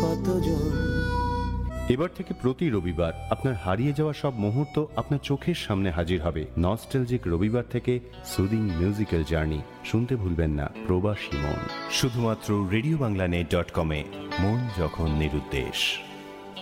কতজন। এবার থেকে প্রতি রবিবার আপনার হারিয়ে যাওয়া সব মুহূর্ত আপনার চোখের সামনে হাজির হবে। নস্টালজিক রবিবার থেকে সুদিং মিউজিক্যাল জার্নি শুনতে ভুলবেন না প্রবাসী মন, শুধুমাত্র রেডিওবাংলানেট.কমে। মন যখন নিরুদ্দেশ।